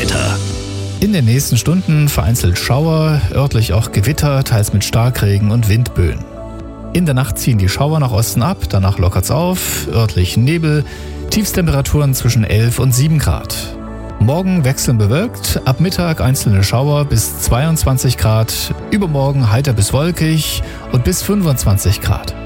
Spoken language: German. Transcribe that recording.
Wetter. In den nächsten Stunden vereinzelt Schauer, örtlich auch Gewitter, teils mit Starkregen und Windböen. In der Nacht ziehen die Schauer nach Osten ab, danach lockert's auf, örtlich Nebel, Tiefstemperaturen zwischen 11 und 7 Grad. Morgen wechselnd bewölkt, ab Mittag einzelne Schauer bis 22 Grad, übermorgen heiter bis wolkig und bis 25 Grad.